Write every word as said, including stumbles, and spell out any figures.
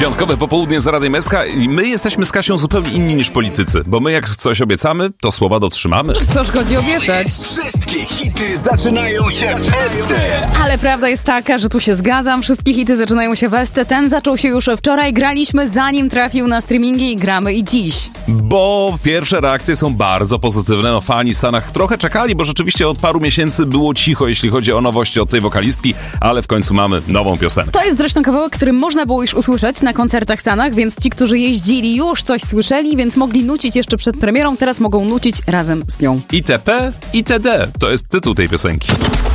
Piątkowe popołudnie z Radiem S K i my jesteśmy z Kasią zupełnie inni niż politycy, bo my jak coś obiecamy, to słowa dotrzymamy. Cóż chodzi obiecać? Wszystkie hity zaczynają się w Esce. Ale prawda jest taka, że tu się zgadzam, wszystkie hity zaczynają się w Esce. Ten zaczął się już wczoraj, graliśmy zanim trafił na streamingi i gramy i dziś. Bo pierwsze reakcje są bardzo pozytywne. No, fani Sanach trochę czekali, bo rzeczywiście od paru miesięcy było cicho, jeśli chodzi o nowości od tej wokalistki, ale w końcu mamy nową piosenkę. To jest zresztą kawałek, który można było już usłyszeć na koncertach Sanach, więc ci, którzy jeździli, już coś słyszeli, więc mogli nucić jeszcze przed premierą, teraz mogą nucić razem z nią. itp. itd. To jest tytuł tej piosenki.